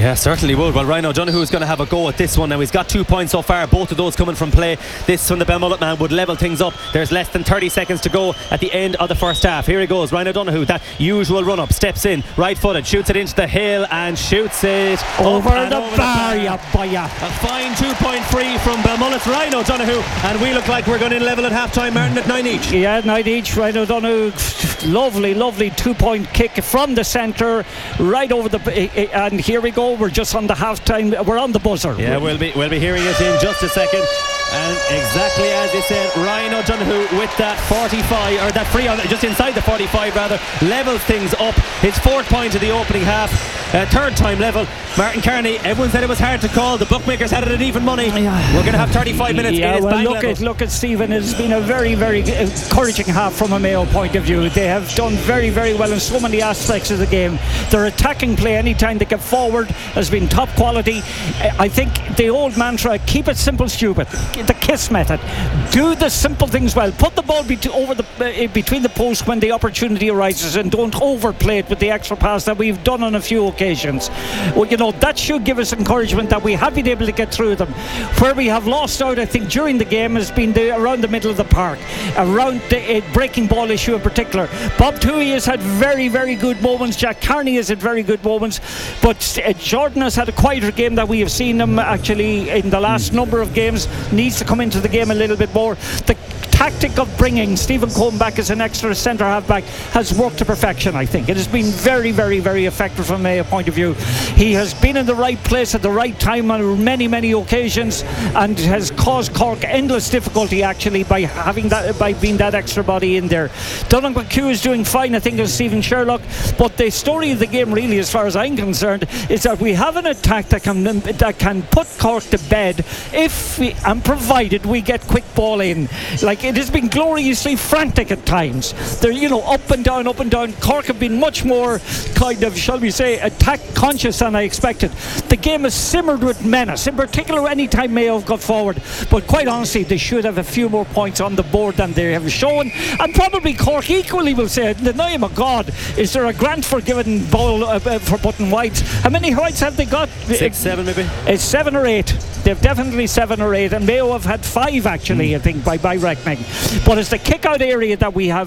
Yeah, certainly would. Well, Ryan O'Donoghue is going to have a go at this one now. He's got 2 points so far, both of those coming from play. This from the Belmullet man would level things up. There's less than 30 seconds to go at the end of the first half. Here he goes, Ryan O'Donoghue, that usual run up, steps in, right footed, shoots it into the hill and shoots it over the bar, you boya. A fine 2-point free from Belmullet's Ryan O'Donoghue, and we look like we're going in level at half time, Martin, at 9 each. Yeah, 9 each. Ryan O'Donoghue, lovely 2-point kick from the centre right over the, and here we go, we're just on the half time, we're on the buzzer. Yeah, we'll be hearing it in just a second. And exactly as you said, Ryan O'Donoghue with that 45, or that free, just inside the 45 rather, levels things up. His 4th point of the opening half, 3rd time level. Martin Kearney, everyone said it was hard to call. The bookmakers had it at even money. We're going to have 35 minutes. Yeah, well, look at Stephen. It's been a very, very encouraging half from a Mayo point of view. They have done very, very well in so many aspects of the game. Their attacking play, anytime they get forward, has been top quality. I think the old mantra, keep it simple, stupid. The KISS method. Do the simple things well. Put the ball between the posts when the opportunity arises, and don't overplay it with the extra pass that we've done on a few occasions. Well, you know, that should give us encouragement that we have been able to get through them. Where we have lost out, I think, during the game has been around the middle of the park, around the breaking ball issue in particular. Bob Toohey has had very, very good moments. Jack Carney has had very good moments, but Jordan has had a quieter game that we have seen him actually in the last number of games. Needs to come into the game a little bit more. The tactic of bringing Stephen Cohen back as an extra centre half back has worked to perfection. I think it has been very, very, very effective from a point of view. He has been in the right place at the right time on many, many occasions, and has caused Cork endless difficulty actually by being that extra body in there. Donald McHugh is doing fine, I think, as Stephen Sherlock, but the story of the game really, as far as I'm concerned, is that we have an attack that can put Cork to bed if we, and provided we get quick ball in. Like, it has been gloriously frantic at times. They're, you know, up and down. Cork have been much more kind of, shall we say, attack conscious than I expected. The game has simmered with menace, in particular any time Mayo have got forward, but quite honestly they should have a few more points on the board than they have shown, and probably Cork equally will say, in the name of God, is there a grant for giving ball for putting whites? How many whites have they got? 6, 7 maybe? It's 7 or 8. They've definitely 7 or 8, and Mayo have had 5 actually, I think, by reckoning. But it's the kick out area that we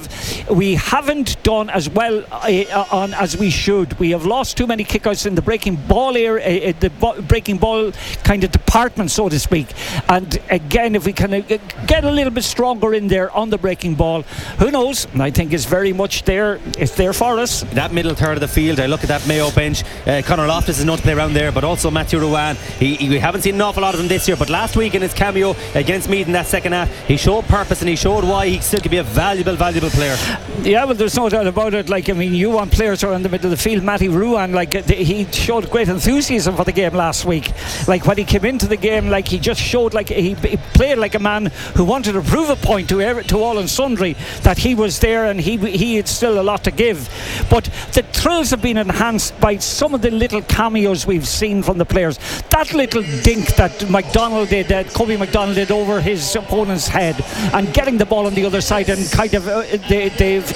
haven't done as well on as we should. We have lost too many kickouts in the breaking ball area, the breaking ball kind of department, so to speak. And again, if we can get a little bit stronger in there on the breaking ball, who knows? I think it's very much there. It's there for us. That middle third of the field, I look at that Mayo bench. Conor Loftus is known to play around there, but also Matthew Ruane. We haven't seen an awful lot of him this year, but last week in his cameo against Meath in that second half, he showed purpose and he showed why he still could be a valuable player. Yeah, well, there's no doubt about it. Like, I mean, you want players who are in the middle of the field. Matty Ruane, like, he showed great enthusiasm for the game last week. Like, when he came into the game, like, he just showed, like, he played like a man who wanted to prove a point to all and sundry that he was there, and he had still a lot to give. But the thrills have been enhanced by some of the little cameos we've seen from the players. That little dink that McDonald did, that Kobe McDonald did over his opponent's head, and getting the ball on the other side, and kind of it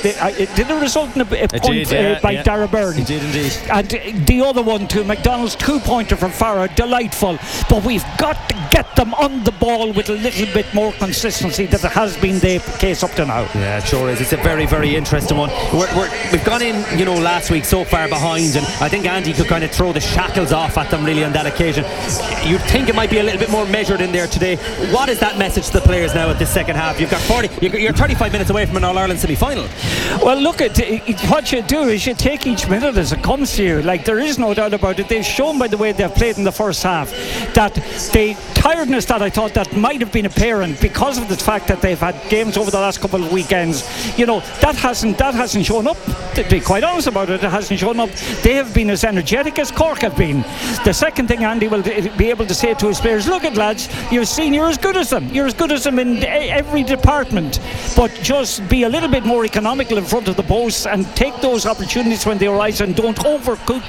did result in a point by Dara Byrne. It did indeed. And the other one too, McDonald's 2-pointer from Farah, delightful. But we've got to get them on the ball with a little bit more consistency than has been the case up to now. Yeah, it sure is. It's a very, very interesting one. We've gone in, you know, last week so far behind, and I think Andy could kind of throw the shackles off at them really on that occasion. You'd think it might be a little bit more measured in there today. What is that message to the players now at this second half? You've got 40, you're 35 minutes away from an All-Ireland semi-final. Well, look, what you do is you take each minute as it comes to you. Like, there is no doubt about it. They've shown by the way they've played in the first half that the tiredness that I thought that might have been apparent because of the fact that they've had games over the last couple of weekends, you know, that hasn't shown up. To be quite honest about it, it hasn't shown up. They have been as energetic as Cork have been. The second thing Andy will be able to say to his players, look at lads, you're as good as them. You're as good as them in every department, but just be a little bit more economical in front of the post and take those opportunities when they arise, and don't overcook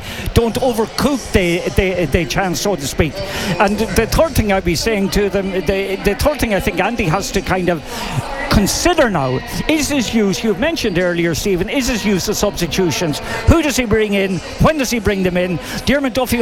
the chance, so to speak. And the third thing I'd be saying to them, the third thing I think Andy has to kind of consider now is his use. You've mentioned earlier, Stephen, is his use of substitutions. Who does he bring in? When does he bring them in? Diarmuid Duffy